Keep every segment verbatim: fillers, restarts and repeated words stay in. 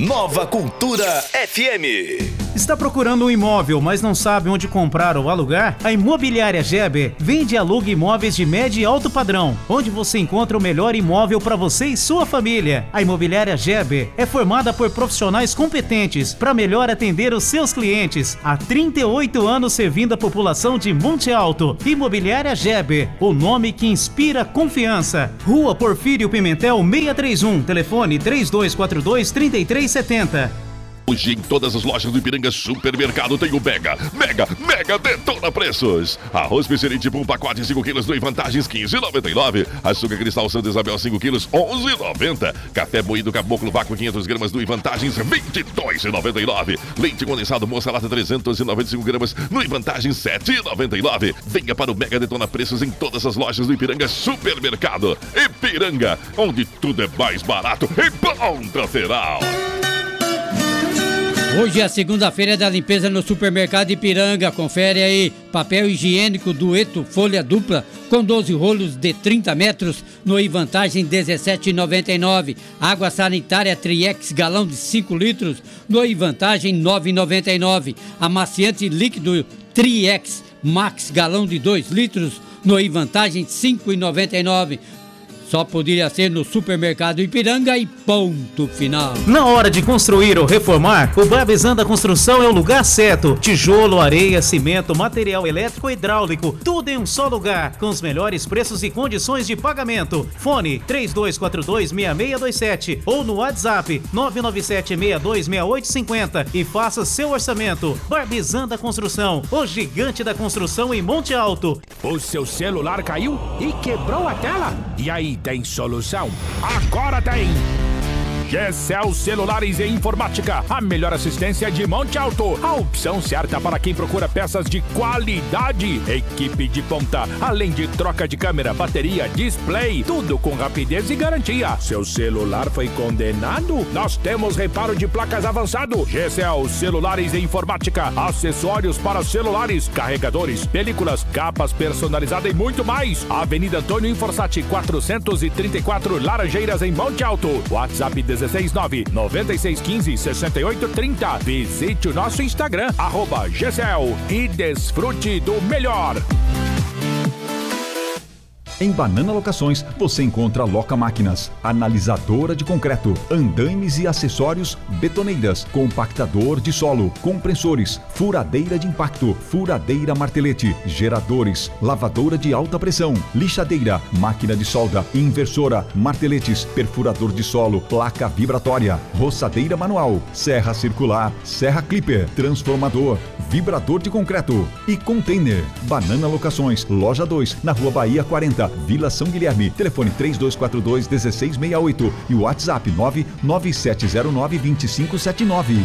Nova Cultura F M. Está procurando um imóvel, mas não sabe onde comprar ou alugar? A Imobiliária Geber vende e aluga imóveis de médio e alto padrão, onde você encontra o melhor imóvel para você e sua família. A Imobiliária Geber é formada por profissionais competentes para melhor atender os seus clientes. Há trinta e oito anos servindo a população de Monte Alto. Imobiliária Geber, o nome que inspira confiança. Rua Porfírio Pimentel seiscentos e trinta e um, telefone três dois quatro dois, três três sete zero. Hoje em todas as lojas do Ipiranga Supermercado tem o Mega, Mega, Mega Detona Preços. Arroz Pesserite por um pacote cinco quilos no Vantagens quinze reais e noventa e nove centavos. Açúcar Cristal Santa Isabel cinco quilos onze reais e noventa centavos. Café moído Caboclo Vácuo quinhentas gramas no Vantagens vinte e dois reais e noventa e nove centavos. Leite condensado Moça Lata trezentas e noventa e cinco gramas no Vantagens sete reais e noventa e nove centavos. Venha para o Mega Detona Preços em todas as lojas do Ipiranga Supermercado. Ipiranga, onde tudo é mais barato e ponto final. Hoje é a segunda-feira da limpeza no Supermercado Ipiranga. Confere aí, papel higiênico Dueto Folha Dupla com doze rolos de trinta metros no Vantagem dezessete reais e noventa e nove centavos. Água sanitária Triex galão de cinco litros no Vantagem nove reais e noventa e nove centavos. Amaciante líquido Triex Max galão de dois litros no Vantagem cinco reais e noventa e nove centavos. Só poderia ser no Supermercado Ipiranga e ponto final. Na hora de construir ou reformar, o Barbizan Construção é o lugar certo. Tijolo, areia, cimento, material elétrico e hidráulico, tudo em um só lugar, com os melhores preços e condições de pagamento. Fone três dois quatro dois, seis seis dois sete ou no WhatsApp nove nove sete, seis dois seis oito cinco zero e faça seu orçamento. Barbizan da Construção, o gigante da construção em Monte Alto. O seu celular caiu e quebrou a tela? E aí, tem solução? Agora tem! Gecel Celulares e Informática, a melhor assistência de Monte Alto. A opção certa para quem procura peças de qualidade. Equipe de ponta, além de troca de câmera, bateria, display, tudo com rapidez e garantia. Seu celular foi condenado? Nós temos reparo de placas avançado. Gecel Celulares e Informática, acessórios para celulares, carregadores, películas, capas personalizadas e muito mais. Avenida Antônio Inforçati, quatrocentos e trinta e quatro, Laranjeiras, em Monte Alto. WhatsApp dezesseis nove nove seis um cinco seis oito três zero. Visite o nosso Instagram, arroba Gecel, e desfrute do melhor. Em Banana Locações, você encontra Loca Máquinas, analisadora de concreto, andaimes e acessórios, betoneiras, compactador de solo, compressores, furadeira de impacto, furadeira martelete, geradores, lavadora de alta pressão, lixadeira, máquina de solda, inversora, marteletes, perfurador de solo, placa vibratória, roçadeira manual, serra circular, serra clipper, transformador, vibrador de concreto e container. Banana Locações, loja dois, na Rua Bahia quarenta, Vila São Guilherme. Telefone três dois quatro dois, um seis seis oito e o WhatsApp nove nove sete zero nove, dois cinco sete nove.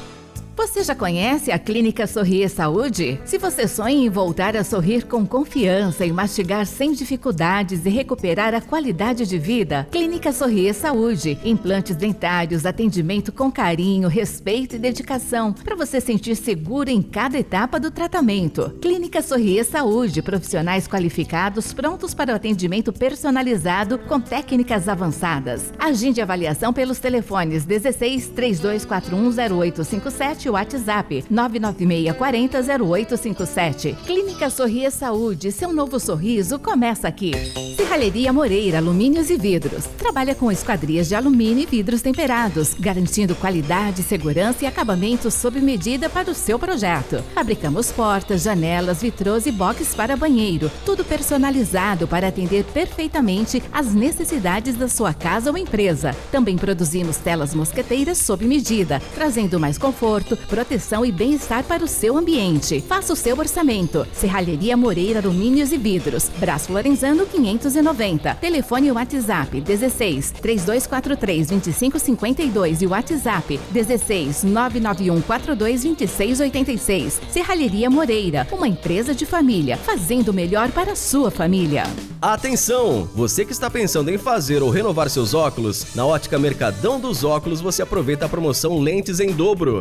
Você já conhece a Clínica Sorrir Saúde? Se você sonha em voltar a sorrir com confiança e mastigar sem dificuldades e recuperar a qualidade de vida, Clínica Sorrir Saúde. Implantes dentários, atendimento com carinho, respeito e dedicação, para você sentir seguro em cada etapa do tratamento. Clínica Sorrir Saúde, profissionais qualificados prontos para o atendimento personalizado com técnicas avançadas. Agende avaliação pelos telefones dezesseis, três dois quatro um, zero oito cinco sete, WhatsApp nove nove seis quatro zero, zero oito cinco sete. Clínica Sorrir Saúde, seu novo sorriso começa aqui. Serralheria Moreira, alumínios e vidros. Trabalha com esquadrias de alumínio e vidros temperados, garantindo qualidade, segurança e acabamento sob medida para o seu projeto. Fabricamos portas, janelas, vitrôs e boxes para banheiro, tudo personalizado para atender perfeitamente às necessidades da sua casa ou empresa. Também produzimos telas mosqueteiras sob medida, trazendo mais conforto, proteção e bem-estar para o seu ambiente. Faça o seu orçamento. Serralheria Moreira, alumínios e vidros. Brás Florenzano quinhentos e noventa. Telefone e WhatsApp dezesseis, três dois quatro três, dois cinco cinco dois e o WhatsApp dezesseis, nove nove um quatro dois, dois seis oito seis. Serralheria Moreira, uma empresa de família, fazendo o melhor para a sua família. Atenção! Você que está pensando em fazer ou renovar seus óculos, na Ótica Mercadão dos Óculos você aproveita a promoção Lentes em Dobro. É isso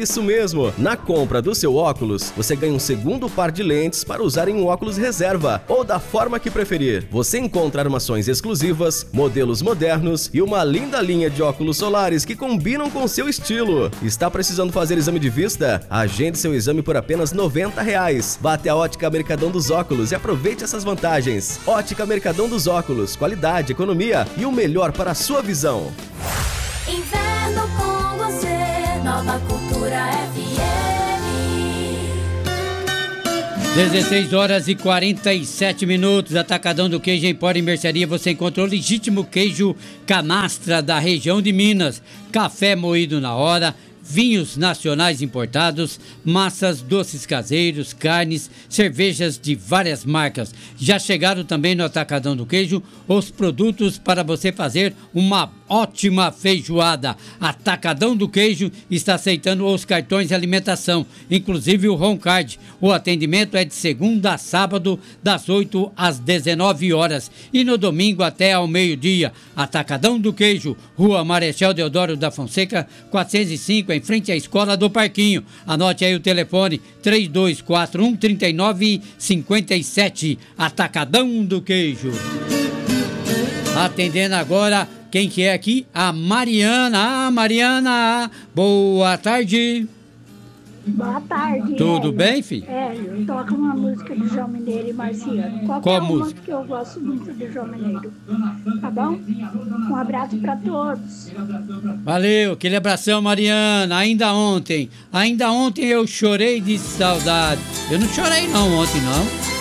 isso mesmo! Na compra do seu óculos, você ganha um segundo par de lentes para usar em um óculos reserva ou da forma que preferir. Você encontra armações exclusivas, modelos modernos e uma linda linha de óculos solares que combinam com seu estilo. Está precisando fazer exame de vista? Agende seu exame por apenas noventa reais. Vá até a Ótica Mercadão dos Óculos e aproveite essas vantagens. Ótica Mercadão dos Óculos, qualidade, economia e o melhor para a sua visão. Inverno com você, Nova Cultura F M. dezesseis horas e quarenta e sete minutos. Atacadão do Queijo Empório e Mercearia. Você encontrou legítimo queijo Camastra da região de Minas. Café moído na hora. Vinhos nacionais importados, massas, doces caseiros, carnes, cervejas de várias marcas. Já chegaram também no Atacadão do Queijo os produtos para você fazer uma ótima feijoada. Atacadão do Queijo está aceitando os cartões de alimentação, inclusive o Roncard. O atendimento é de segunda a sábado, das oito às dezenove horas e no domingo até ao meio-dia. Atacadão do Queijo, Rua Marechal Deodoro da Fonseca, quatrocentos e cinco, em frente à Escola do Parquinho. Anote aí o telefone três dois quatro um, três nove cinco sete. Atacadão do Queijo. Atendendo agora, quem que é aqui? A Mariana. Ah, Mariana, boa tarde. Boa tarde. Tudo Hélio. bem, filho? Hélio, toca uma música de João Mineiro e Marciano. Qualquer Qual uma música? que eu gosto muito de João Mineiro. Tá bom? Um abraço pra todos. Valeu, aquele abração, Mariana. Ainda ontem, ainda ontem eu chorei de saudade. Eu não chorei não ontem, não.